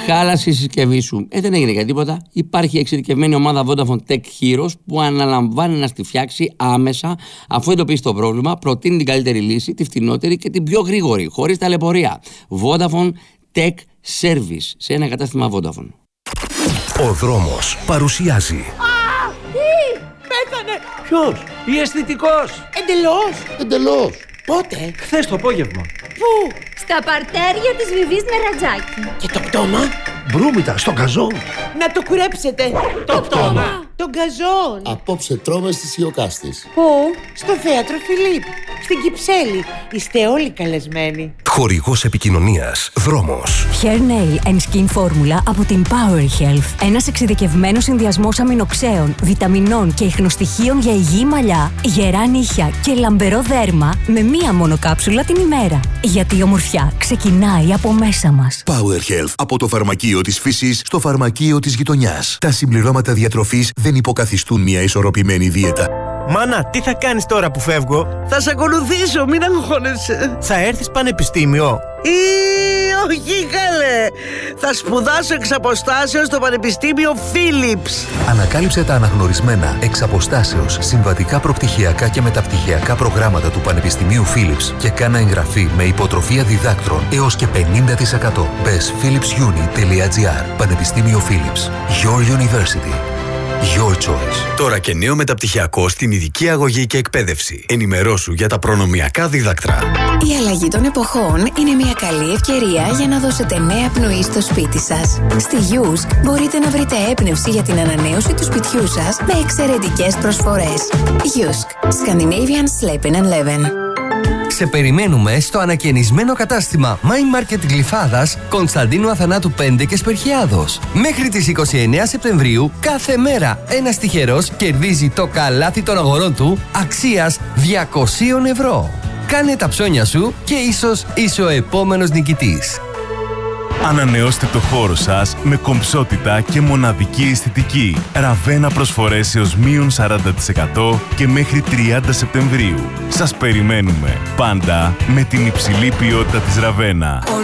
Χάλασε η συσκευή σου. Δεν έγινε για τίποτα. Υπάρχει εξειδικευμένη ομάδα Vodafone Tech Heroes που αναλαμβάνει να στη φτιάξει άμεσα αφού εντοπίσει το πρόβλημα, προτείνει την καλύτερη λύση, τη φτηνότερη και την πιο γρήγορη, χωρίς ταλαιπωρία. Vodafone Tech Service σε ένα κατάστημα Vodafone. Ο δρόμος παρουσιάζει. Τι! Πέθανε! Ποιος? Η αισθητικός! Εντελώς! Πότε? Χθες το απόγευμα. Πού? Στα παρτέρια της Βιβής Νερατζάκη. Και το πτώμα? Μπρούμητα στο καζό. Να το κουρέψετε! Το πτώμα! Τον καζόν! Απόψε τρώμε στις Ιωκάστης. Πού? Στο θέατρο Φιλίπ, στην Κυψέλη. Είστε όλοι καλεσμένοι. Χορηγός επικοινωνίας Δρόμος. Hair Nail and Skin Formula από την Power Health. Ένας εξειδικευμένος συνδυασμός αμινοξέων, βιταμινών και ιχνοστοιχείων για υγιή μαλλιά, γερά νύχια και λαμπερό δέρμα με μία μόνο κάψουλα την ημέρα. Γιατί η ομορφιά ξεκινάει από μέσα μας. Power Health. Από το φαρμακείο της φύσης στο φαρμακείο της γειτονιάς. Τα συμπληρώματα διατροφής δεν υποκαθιστούν μια ισορροπημένη δίαιτα. Μάνα, τι θα κάνεις τώρα που φεύγω? Θα σε ακολουθήσω, μην αγχώνεσαι. Θα έρθεις πανεπιστήμιο? Όχι καλέ. Θα σπουδάσω εξ αποστάσεως στο Πανεπιστήμιο Philips. Ανακάλυψε τα αναγνωρισμένα εξ αποστάσεως συμβατικά προπτυχιακά και μεταπτυχιακά προγράμματα του Πανεπιστημίου Philips και κάνα εγγραφή με υποτροφία διδάκτρων έως και 50%. Μπες philipsuni.gr. Πανεπιστήμιο Philips. Your University. Your choice. Τώρα και νέο μεταπτυχιακό στην ειδική αγωγή και εκπαίδευση. Ενημερώσου για τα προνομιακά δίδακτρα. Η αλλαγή των εποχών είναι μια καλή ευκαιρία για να δώσετε νέα πνοή στο σπίτι σας. Στη Yusk μπορείτε να βρείτε έμπνευση για την ανανέωση του σπιτιού σας με εξαιρετικές προσφορές. Yusk. Scandinavian Slepen and Leven. Σε περιμένουμε στο ανακαινισμένο κατάστημα My Market Γλυφάδας, Κωνσταντίνου Αθανάτου 5 και Σπερχιάδος. Μέχρι τις 29 Σεπτεμβρίου κάθε μέρα ένας τυχερός κερδίζει το καλάθι των αγορών του αξίας 200 ευρώ. Κάνε τα ψώνια σου και ίσως είσαι ο επόμενος νικητής. Ανανεώστε το χώρο σας με κομψότητα και μοναδική αισθητική. Ραβένα προσφορές έως -40% και μέχρι 30 Σεπτεμβρίου. Σας περιμένουμε πάντα με την υψηλή ποιότητα της Ραβένα.